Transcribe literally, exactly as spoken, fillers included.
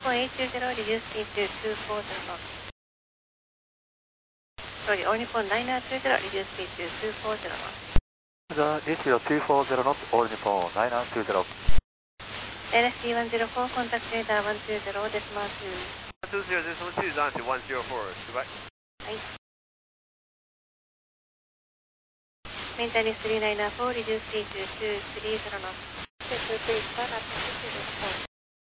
eight two zero, reduce speed to two four zero knots. Sorry, all Nippon nine two zero, reduce speed to two four zero knots. The Nichiro two four zero knots, all Nippon nine two zero. L S D one zero four, contact radar one two zero, decimal two. one two zero, decimal two, down to one zero four, goodbye. はい。メンテナンスさんきゅうきゅうよん、reduce speed to two three zero knots. two three zero knots.